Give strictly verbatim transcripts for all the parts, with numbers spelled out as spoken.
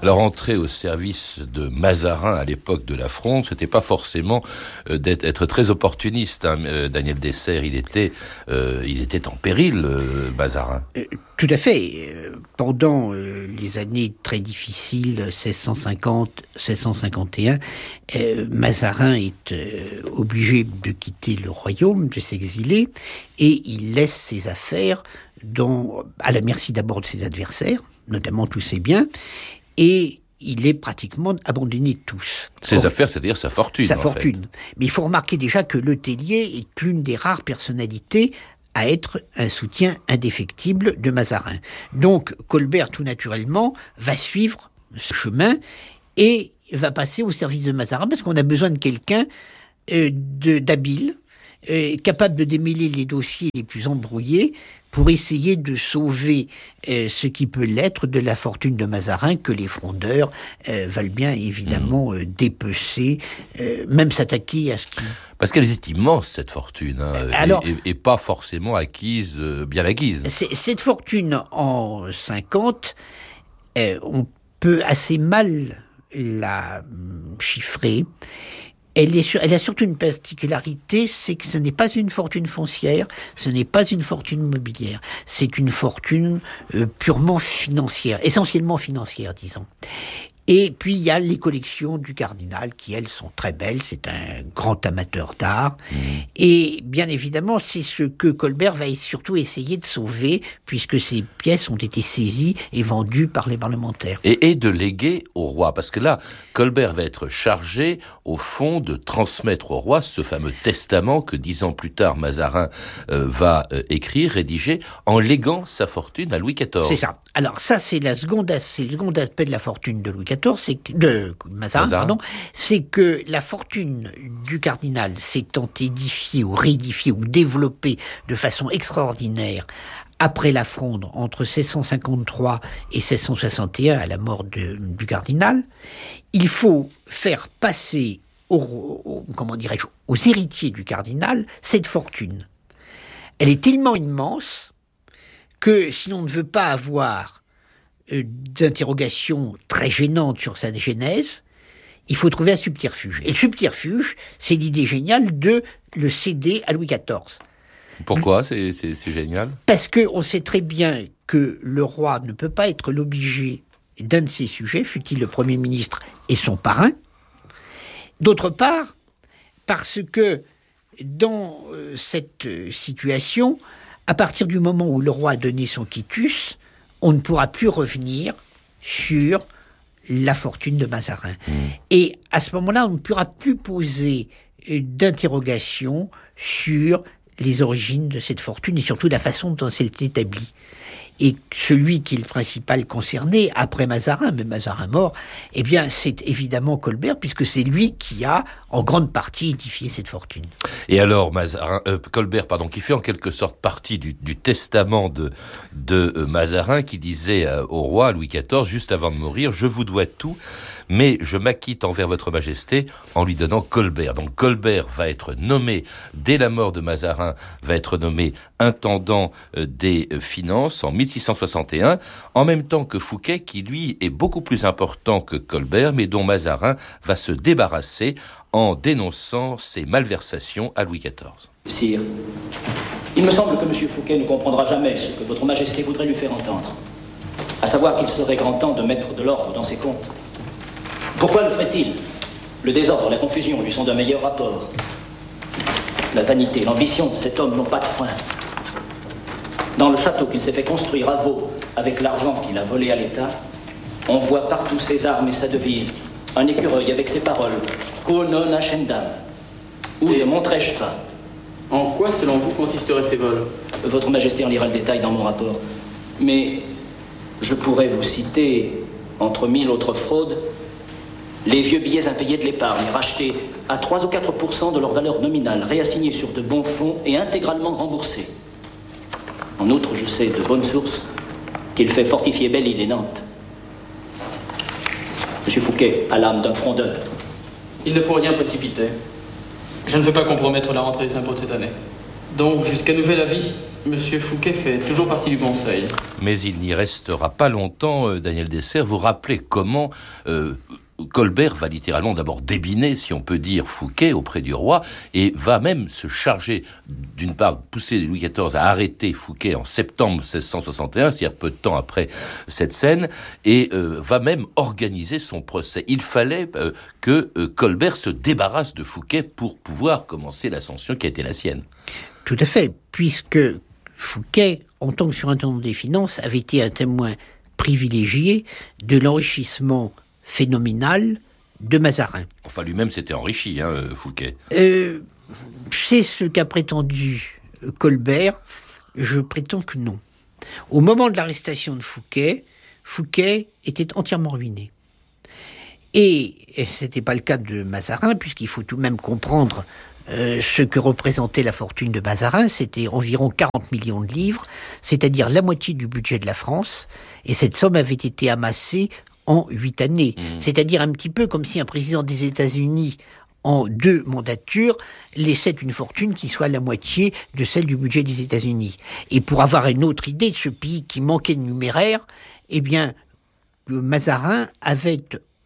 Alors entrer au service de Mazarin à l'époque de la Fronde, c'était pas forcément euh, d'être être très opportuniste. Hein. Euh, Daniel Dessert, il était, euh, il était en péril, euh, Mazarin. Euh, tout à fait. Euh, pendant euh, les années très difficiles, seize cent cinquante, seize cent cinquante et un, euh, Mazarin est euh, obligé de quitter le royaume, de s'exiler, et il laisse ses affaires dans, à la merci d'abord de ses adversaires, notamment tous ses biens, et il est pratiquement abandonné de tous. Ses Or, affaires, c'est-à-dire sa fortune. Sa en fortune. fait. Mais il faut remarquer déjà que Le Tellier est l'une des rares personnalités à être un soutien indéfectible de Mazarin. Donc Colbert, tout naturellement, va suivre ce chemin et va passer au service de Mazarin parce qu'on a besoin de quelqu'un euh, de, d'habile, euh, capable de démêler les dossiers les plus embrouillés pour essayer de sauver euh, ce qui peut l'être de la fortune de Mazarin que les frondeurs euh, veulent bien évidemment euh, dépecer, euh, même s'attaquer à ce qui... Parce qu'elle est immense, cette fortune, hein, Alors, et, et, et pas forcément acquise, euh, bien acquise. C'est, cette fortune en cinquante, euh, on peut assez mal la chiffrer. Elle, est sur, elle a surtout une particularité, c'est que ce n'est pas une fortune foncière, ce n'est pas une fortune mobilière, c'est une fortune euh, purement financière, essentiellement financière, disons. Et puis il y a les collections du cardinal qui, elles, sont très belles. C'est un grand amateur d'art. Mmh. Et bien évidemment, c'est ce que Colbert va surtout essayer de sauver, puisque ces pièces ont été saisies et vendues par les parlementaires. Et, et de léguer au roi, parce que là, Colbert va être chargé, au fond, de transmettre au roi ce fameux testament que dix ans plus tard, Mazarin euh, va euh, écrire, rédiger, en léguant sa fortune à Louis quatorze. C'est ça. Alors ça, c'est la seconde, c'est le second aspect de la fortune de Louis quatorze. C'est que, de Mazarin, Mazarin. pardon, c'est que la fortune du cardinal s'étant édifiée ou réédifiée ou développée de façon extraordinaire après la Fronde, entre seize cent cinquante-trois et seize cent soixante et un, à la mort de, du cardinal, il faut faire passer aux, aux, comment dirais-je, aux héritiers du cardinal cette fortune. Elle est tellement immense que si on ne veut pas avoir d'interrogations très gênantes sur sa genèse, il faut trouver un subterfuge. Et le subterfuge, c'est l'idée géniale de le céder à Louis quatorze. Pourquoi c'est, c'est, c'est génial ? Parce qu'on sait très bien que le roi ne peut pas être l'obligé d'un de ses sujets, fût-il le Premier ministre et son parrain. D'autre part, parce que dans euh, cette situation, à partir du moment où le roi a donné son quitus, on ne pourra plus revenir sur la fortune de Mazarin. Mmh. Et à ce moment-là, on ne pourra plus poser d'interrogation sur les origines de cette fortune et surtout la façon dont elle est établie. Et celui qui est le principal concerné, après Mazarin, mais Mazarin mort, eh bien, c'est évidemment Colbert, puisque c'est lui qui a, en grande partie, édifié cette fortune. Et alors, Mazarin, euh, Colbert, pardon, qui fait en quelque sorte partie du, du testament de, de euh, Mazarin, qui disait euh, au roi Louis quatorze, juste avant de mourir, « Je vous dois tout, mais je m'acquitte envers votre majesté en lui donnant Colbert. » Donc Colbert va être nommé, dès la mort de Mazarin, va être nommé intendant euh, des euh, finances en mille six cent soixante et un, en même temps que Fouquet, qui lui est beaucoup plus important que Colbert, mais dont Mazarin va se débarrasser en dénonçant ses malversations à Louis quatorze. Sire, il me semble que M. Fouquet ne comprendra jamais ce que votre majesté voudrait lui faire entendre, à savoir qu'il serait grand temps de mettre de l'ordre dans ses comptes. Pourquoi le ferait-il ? Le désordre, la confusion lui sont d'un meilleur rapport. La vanité, l'ambition de cet homme n'ont pas de frein. Dans le château qu'il s'est fait construire à Vaux, avec l'argent qu'il a volé à l'État, on voit partout ses armes et sa devise, un écureuil avec ses paroles, « Quo non ascendam » ou « Ne montrai-je pas ». En quoi, selon vous, consisteraient ces vols ? Votre Majesté en lira le détail dans mon rapport. Mais je pourrais vous citer, entre mille autres fraudes, les vieux billets impayés de l'épargne, rachetés à trois ou quatre pour cent de leur valeur nominale, réassignés sur de bons fonds et intégralement remboursés. En outre, je sais de bonnes sources qu'il fait fortifier Belle-Île et Nantes. Monsieur Fouquet a l'âme d'un frondeur. Il ne faut rien précipiter. Je ne veux pas compromettre la rentrée des impôts de cette année. Donc, jusqu'à nouvel avis, Monsieur Fouquet fait toujours partie du Conseil. Mais il n'y restera pas longtemps, euh, Daniel Dessert. Vous rappelez comment euh, Colbert va littéralement d'abord débiner, si on peut dire, Fouquet auprès du roi, et va même se charger, d'une part, pousser Louis quatorze à arrêter Fouquet en septembre seize cent soixante et un, c'est-à-dire peu de temps après cette scène, et euh, va même organiser son procès. Il fallait euh, que euh, Colbert se débarrasse de Fouquet pour pouvoir commencer l'ascension qui a été la sienne. Tout à fait, puisque Fouquet, en tant que surintendant des finances, avait été un témoin privilégié de l'enrichissement phénoménal de Mazarin. Enfin, lui-même s'était enrichi, hein, Fouquet. Euh, c'est ce qu'a prétendu Colbert. Je prétends que non. Au moment de l'arrestation de Fouquet, Fouquet était entièrement ruiné. Et ce n'était pas le cas de Mazarin, puisqu'il faut tout de même comprendre euh, ce que représentait la fortune de Mazarin. C'était environ quarante millions de livres, c'est-à-dire la moitié du budget de la France. Et cette somme avait été amassée en huit années. Mmh. C'est-à-dire un petit peu comme si un président des États-Unis, en deux mandatures, laissait une fortune qui soit la moitié de celle du budget des États-Unis. Et pour avoir une autre idée de ce pays qui manquait de numéraire, eh bien, Mazarin avait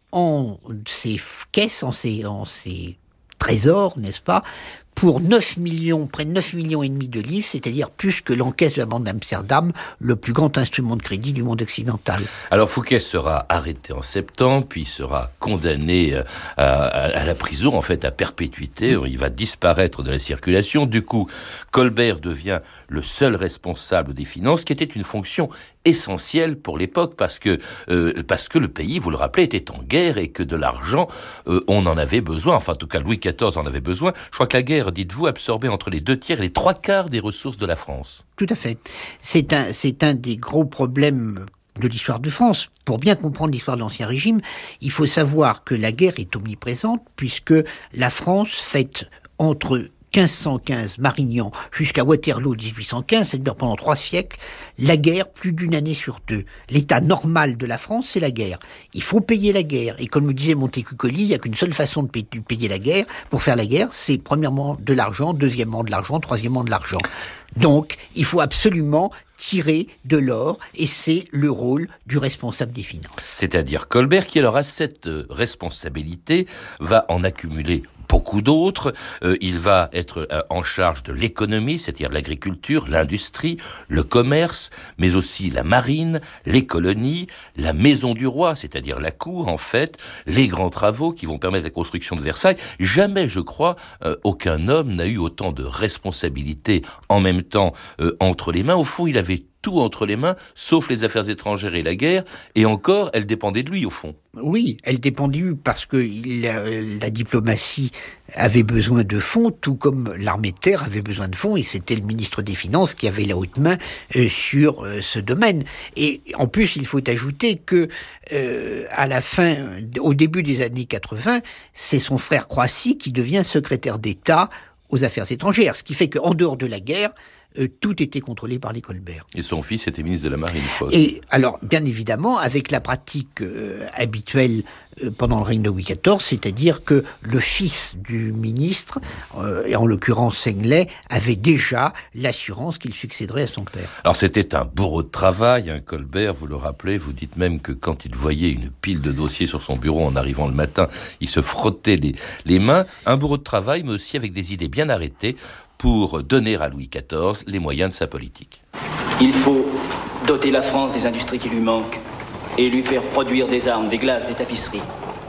en ses caisses, en ses, en ses trésors, n'est-ce pas, pour neuf millions, près de neuf millions et demi de livres, c'est-à-dire plus que l'encaisse de la Banque d'Amsterdam, le plus grand instrument de crédit du monde occidental. Alors Fouquet sera arrêté en septembre, puis sera condamné à, à, à la prison, en fait à perpétuité. Il va disparaître de la circulation. Du coup, Colbert devient le seul responsable des finances, qui était une fonction essentielle pour l'époque, parce que euh, parce que le pays, vous le rappelez, était en guerre et que de l'argent, euh, on en avait besoin. Enfin, en tout cas, Louis quatorze en avait besoin. Je crois que la guerre, dites-vous, absorbait entre les deux tiers et les trois quarts des ressources de la France. Tout à fait. C'est un, c'est un des gros problèmes de l'histoire de France. Pour bien comprendre l'histoire de l'Ancien Régime, il faut savoir que la guerre est omniprésente, puisque la France fête entre quinze cent quinze, Marignan, jusqu'à Waterloo, dix-huit cent quinze, c'est-à-dire pendant trois siècles, la guerre plus d'une année sur deux. L'état normal de la France, c'est la guerre. Il faut payer la guerre. Et comme le disait Montecuccoli, il n'y a qu'une seule façon de payer la guerre. Pour faire la guerre, c'est premièrement de l'argent, deuxièmement de l'argent, troisièmement de l'argent. Donc, il faut absolument tirer de l'or, et c'est le rôle du responsable des finances. C'est-à-dire Colbert, qui alors a cette responsabilité, va en accumuler beaucoup d'autres. Euh, il va être euh, en charge de l'économie, c'est-à-dire l'agriculture, l'industrie, le commerce, mais aussi la marine, les colonies, la maison du roi, c'est-à-dire la cour, en fait, les grands travaux qui vont permettre la construction de Versailles. Jamais, je crois, euh, aucun homme n'a eu autant de responsabilités en même temps euh, entre les mains. Au fond, il avait tout entre les mains, sauf les affaires étrangères et la guerre, et encore, elle dépendait de lui, au fond. Oui, elle dépendait de lui parce que la, la diplomatie avait besoin de fonds, tout comme l'armée de terre avait besoin de fonds, et c'était le ministre des Finances qui avait la haute main euh, sur euh, ce domaine. Et en plus, il faut ajouter que euh, à la fin, au début des années quatre-vingts, c'est son frère Croissy qui devient secrétaire d'État aux affaires étrangères, ce qui fait qu'en dehors de la guerre, Euh, tout était contrôlé par les Colbert. Et son fils était ministre de la Marine, je pense. Et alors, bien évidemment, avec la pratique euh, habituelle euh, pendant le règne de Louis quatorze, c'est-à-dire que le fils du ministre, euh, et en l'occurrence Senglet, avait déjà l'assurance qu'il succéderait à son père. Alors c'était un bourreau de travail, un Colbert, vous le rappelez, vous dites même que quand il voyait une pile de dossiers sur son bureau en arrivant le matin, il se frottait les, les mains. Un bourreau de travail, mais aussi avec des idées bien arrêtées, pour donner à Louis quatorze les moyens de sa politique. Il faut doter la France des industries qui lui manquent et lui faire produire des armes, des glaces, des tapisseries.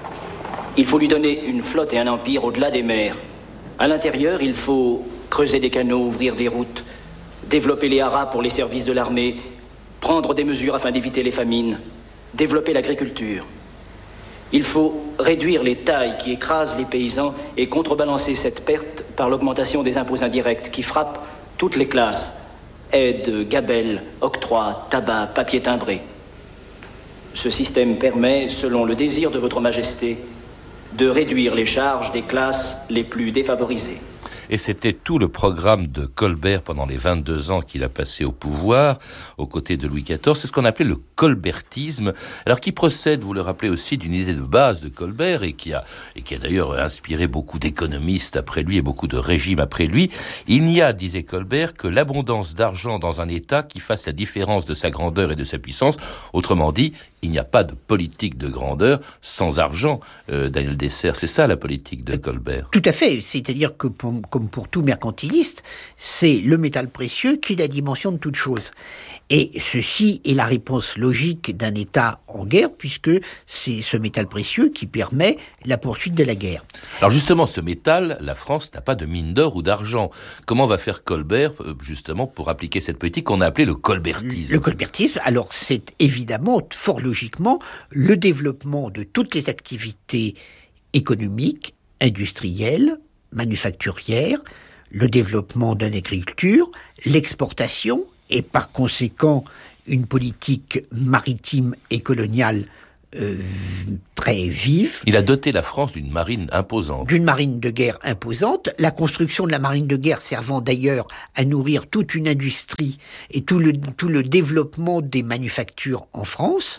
Il faut lui donner une flotte et un empire au-delà des mers. À l'intérieur, il faut creuser des canaux, ouvrir des routes, développer les haras pour les services de l'armée, prendre des mesures afin d'éviter les famines, développer l'agriculture. Il faut réduire les tailles qui écrasent les paysans et contrebalancer cette perte par l'augmentation des impôts indirects qui frappent toutes les classes. Aides, gabelles, octrois, tabac, papier timbré. Ce système permet, selon le désir de votre majesté, de réduire les charges des classes les plus défavorisées. et c'était tout le programme de Colbert pendant les vingt-deux ans qu'il a passé au pouvoir, aux côtés de Louis quatorze. C'est ce qu'on appelait le colbertisme, alors qui procède, vous le rappelez aussi, d'une idée de base de Colbert, et qui a, et qui a d'ailleurs inspiré beaucoup d'économistes après lui et beaucoup de régimes après lui. Il n'y a, disait Colbert, que l'abondance d'argent dans un État qui fasse la différence de sa grandeur et de sa puissance. Autrement dit, il n'y a pas de politique de grandeur sans argent. Euh, Daniel Dessert, c'est ça la politique de Colbert. Tout à fait, c'est-à-dire que pour, comme pour tout mercantiliste, c'est le métal précieux qui est la dimension de toute chose. Et ceci est la réponse logique d'un État en guerre, puisque c'est ce métal précieux qui permet la poursuite de la guerre. Alors justement, ce métal, la France n'a pas de mine d'or ou d'argent. Comment va faire Colbert, justement, pour appliquer cette politique qu'on a appelée le colbertisme ? Le colbertisme, alors c'est évidemment, fort logiquement, le développement de toutes les activités économiques, industrielles, manufacturières, le développement de l'agriculture, l'exportation, et par conséquent une politique maritime et coloniale euh, très vive. Il a doté la France d'une marine imposante. D'une marine de guerre imposante, la construction de la marine de guerre servant d'ailleurs à nourrir toute une industrie et tout le, tout le développement des manufactures en France.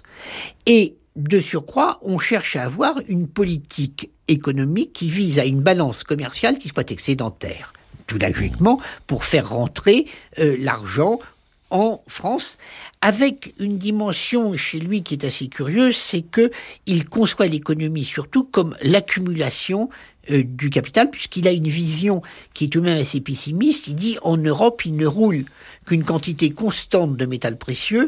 Et de surcroît, on cherche à avoir une politique économique qui vise à une balance commerciale qui soit excédentaire. Tout logiquement, pour faire rentrer euh, l'argent en France, avec une dimension chez lui qui est assez curieuse, c'est que il conçoit l'économie surtout comme l'accumulation euh, du capital, puisqu'il a une vision qui est tout de même assez pessimiste. Il dit en Europe, il ne roule qu'une quantité constante de métal précieux,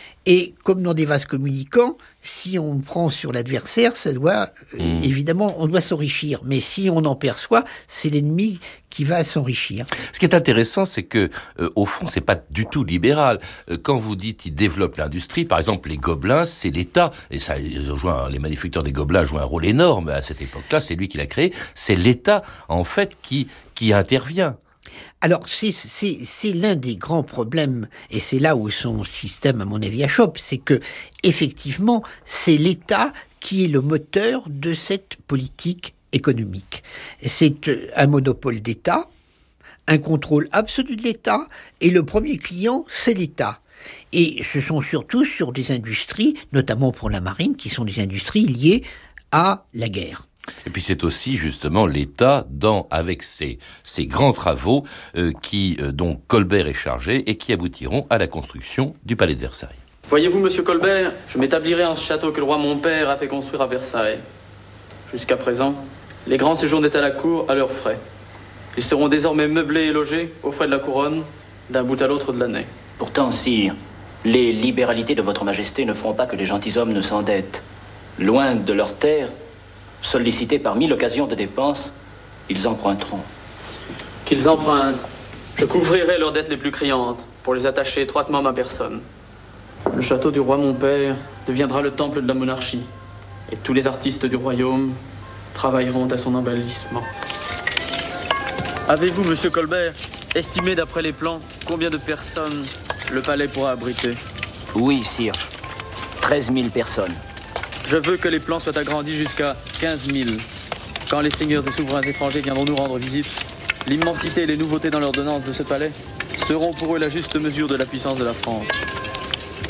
et comme dans des vases communicants, si on prend sur l'adversaire, ça doit euh, mmh. évidemment, on doit s'enrichir. Mais si on en perçoit, c'est l'ennemi qui va s'enrichir. Ce qui est intéressant, c'est que euh, au fond, c'est pas du tout libéral. Euh, quand vous dites il développe l'industrie, par exemple, les Gobelins, c'est l'État, et ça, joint, les manufactures des Gobelins jouent un rôle énorme à cette époque-là. C'est lui qui l'a créé. C'est l'État, en fait, qui qui intervient. Alors, c'est, c'est, c'est l'un des grands problèmes, et c'est là où son système, à mon avis, achoppe, c'est que, effectivement, c'est l'État qui est le moteur de cette politique économique. C'est un monopole d'État, un contrôle absolu de l'État, et le premier client, c'est l'État. Et ce sont surtout sur des industries, notamment pour la marine, qui sont des industries liées à la guerre. Et puis c'est aussi justement l'État dans avec ses ses grands travaux euh, qui euh, dont Colbert est chargé et qui aboutiront à la construction du palais de Versailles. Voyez-vous, monsieur Colbert, je m'établirai en ce château que le roi mon père a fait construire à Versailles. Jusqu'à présent, les grands séjournaient à la cour à leurs frais. Ils seront désormais meublés et logés aux frais de la couronne, d'un bout à l'autre de l'année. Pourtant, sire, les libéralités de votre majesté ne feront pas que les gentilshommes ne s'endettent. Loin de leurs terres, sollicités par mille occasions de dépenses, ils emprunteront. Qu'ils empruntent. Je couvrirai leurs dettes les plus criantes pour les attacher étroitement à ma personne. Le château du roi mon père deviendra le temple de la monarchie et tous les artistes du royaume travailleront à son embellissement. Avez-vous, monsieur Colbert, estimé d'après les plans combien de personnes le palais pourra abriter? Oui, sire. treize mille personnes. Je veux que les plans soient agrandis jusqu'à quinze mille. Quand les seigneurs et souverains étrangers viendront nous rendre visite, l'immensité et les nouveautés dans l'ordonnance de ce palais seront pour eux la juste mesure de la puissance de la France.